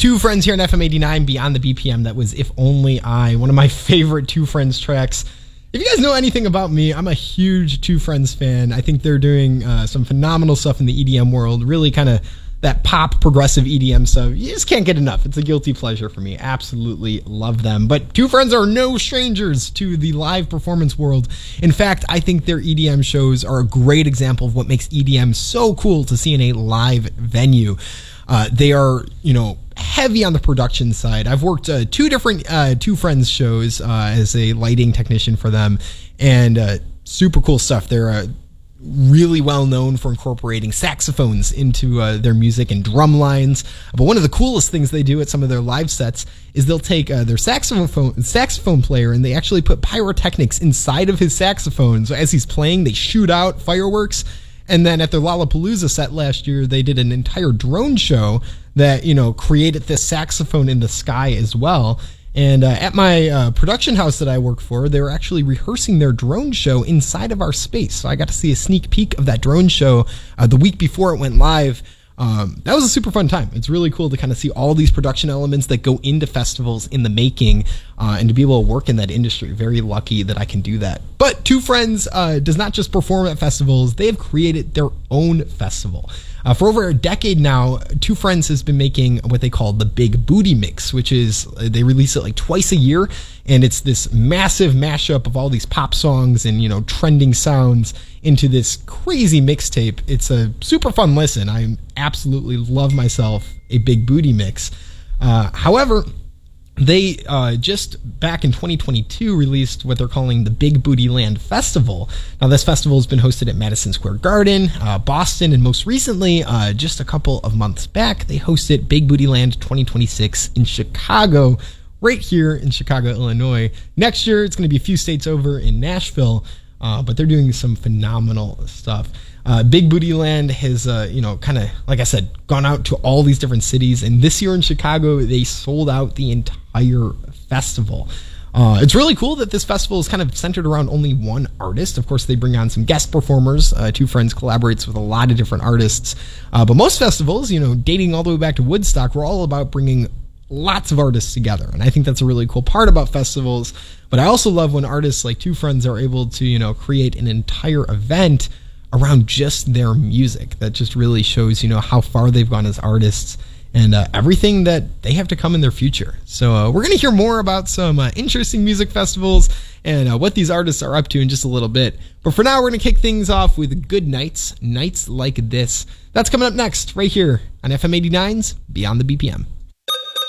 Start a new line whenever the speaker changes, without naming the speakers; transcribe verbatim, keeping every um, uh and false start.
Two Friends here on F M eighty-nine, Beyond the B P M. That was If Only I, one of my favorite Two Friends tracks. If you guys know anything about me, I'm a huge Two Friends fan. I think they're doing uh, some phenomenal stuff in the E D M world, really kind of that pop progressive E D M stuff. You just can't get enough. It's a guilty pleasure for me. Absolutely love them. But Two Friends are no strangers to the live performance world. In fact, I think their E D M shows are a great example of what makes E D M so cool to see in a live venue. Uh, they are, you know, heavy on the production side. I've worked uh, two different uh, Two Friends shows uh, as a lighting technician for them, and uh, super cool stuff. They're uh, really well known for incorporating saxophones into uh, their music and drum lines. But one of the coolest things they do at some of their live sets is they'll take uh, their saxophone saxophone player and they actually put pyrotechnics inside of his saxophone. So as he's playing, they shoot out fireworks. And then at their Lollapalooza set last year, they did an entire drone show that, you know, created this saxophone in the sky as well. And uh, at my uh, production house that I work for, they were actually rehearsing their drone show inside of our space. So I got to see a sneak peek of that drone show uh, the week before it went live. Um, that was a super fun time. It's really cool to kind of see all these production elements that go into festivals in the making, uh, and to be able to work in that industry. Very lucky that I can do that. But Two Friends uh, does not just perform at festivals. They have created their own festival. Uh, for over a decade now, Two Friends has been making what they call the Big Booty Mix, which is, they release it like twice a year, and it's this massive mashup of all these pop songs and, you know, trending sounds into this crazy mixtape. It's a super fun listen. I absolutely love myself a Big Booty Mix. Uh, however, they uh, just back in twenty twenty-two released what they're calling the Big Booty Land Festival. Now, this festival has been hosted at Madison Square Garden, uh, Boston, and most recently, uh, just a couple of months back, they hosted Big Booty Land twenty twenty-six in Chicago, right here in Chicago, Illinois. Next year, it's going to be a few states over in Nashville, uh, but they're doing some phenomenal stuff. Uh, Big Booty Land has, uh, you know, kind of, like I said, gone out to all these different cities. And this year in Chicago, they sold out the entire festival. Uh, it's really cool that this festival is kind of centered around only one artist. Of course, they bring on some guest performers. Uh, Two Friends collaborates with a lot of different artists. Uh, but most festivals, you know, dating all the way back to Woodstock, were all about bringing lots of artists together. And I think that's a really cool part about festivals. But I also love when artists like Two Friends are able to, you know, create an entire event around just their music. That just really shows, you know, how far they've gone as artists and uh, everything that they have to come in their future. So uh, we're going to hear more about some uh, interesting music festivals and uh, what these artists are up to in just a little bit. But for now, we're going to kick things off with Good Nights, Nights Like This. That's coming up next right here on F M eighty-nine's Beyond the B P M.